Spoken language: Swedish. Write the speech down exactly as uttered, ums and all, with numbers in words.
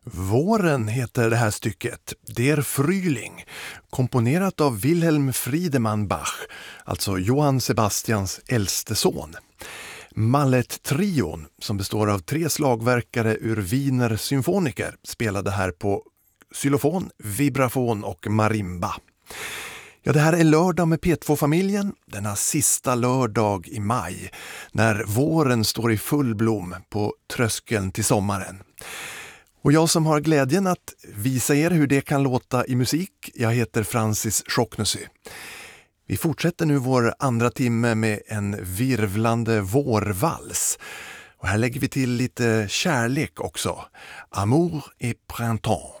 Våren heter det här stycket, Der Frühling, komponerat av Wilhelm Friedemann Bach, alltså Johann Sebastians äldste son. Mallet-trion, som består av tre slagverkare ur Wiener symfoniker, spelade här på xylofon, vibrafon och marimba. Ja, det här är lördag med P två-familjen, denna sista lördag i maj, när våren står i full blom på tröskeln till sommaren. Och jag som har glädjen att visa er hur det kan låta i musik, jag heter Francis Schocknessy. Vi fortsätter nu vår andra timme med en virvlande vårvals. Och här lägger vi till lite kärlek också. Amour et printemps.